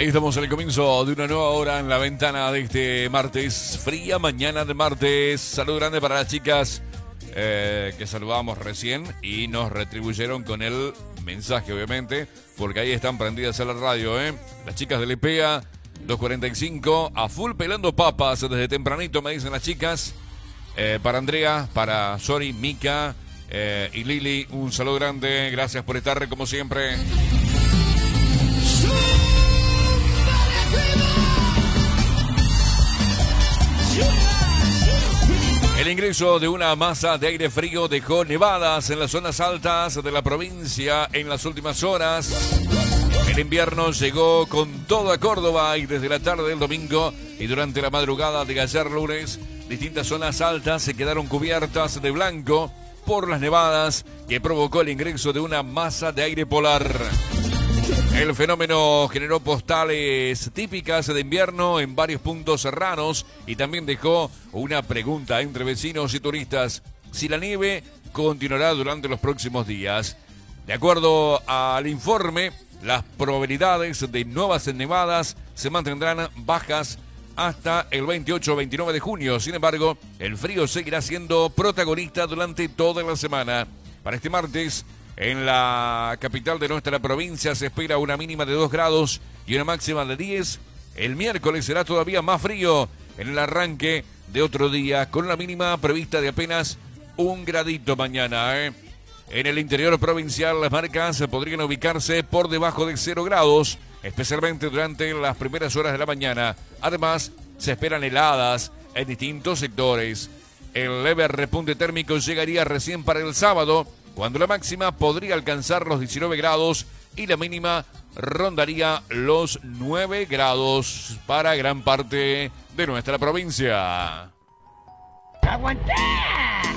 Ahí estamos en el comienzo de una nueva hora en la ventana de este martes, fría mañana de martes. Saludo grande para las chicas que saludamos recién y nos retribuyeron con el mensaje, obviamente, porque ahí están prendidas a la radio, Las chicas del EPEA, 245, a full pelando papas desde tempranito, me dicen las chicas. Para Andrea, para Sori, Mica y Lili, un saludo grande. Gracias por estar como siempre. El ingreso de una masa de aire frío dejó nevadas en las zonas altas de la provincia en las últimas horas. El invierno llegó con todo a Córdoba y desde la tarde del domingo y durante la madrugada de ayer lunes, distintas zonas altas se quedaron cubiertas de blanco por las nevadas que provocó el ingreso de una masa de aire polar. El fenómeno generó postales típicas de invierno en varios puntos serranos y también dejó una pregunta entre vecinos y turistas: si la nieve continuará durante los próximos días. De acuerdo al informe, las probabilidades de nuevas nevadas se mantendrán bajas hasta el 28 o 29 de junio. Sin embargo, el frío seguirá siendo protagonista durante toda la semana. Para este martes, en la capital de nuestra provincia se espera una mínima de 2 grados y una máxima de 10. El miércoles será todavía más frío en el arranque de otro día, con una mínima prevista de apenas 1 gradito mañana. En el interior provincial las marcas podrían ubicarse por debajo de 0 grados, especialmente durante las primeras horas de la mañana. Además, se esperan heladas en distintos sectores. El leve repunte térmico llegaría recién para el sábado, cuando la máxima podría alcanzar los 19 grados y la mínima rondaría los 9 grados para gran parte de nuestra provincia. ¡Aguanté!